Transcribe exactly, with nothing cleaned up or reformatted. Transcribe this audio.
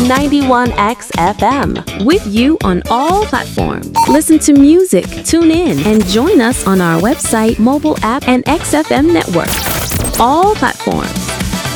ninety-one X F M. With you on all platforms. Listen to music, tune in, and join us on our website, mobile app, and X F M network. All platforms.